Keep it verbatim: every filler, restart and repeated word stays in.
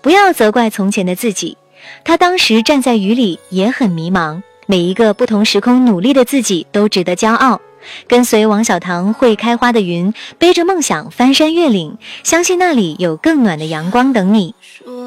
不要责怪从前的自己，他当时站在雨里也很迷茫，每一个不同时空努力的自己都值得骄傲。跟随王小棠会开花的云，背着梦想翻山越岭，相信那里有更暖的阳光等你。 说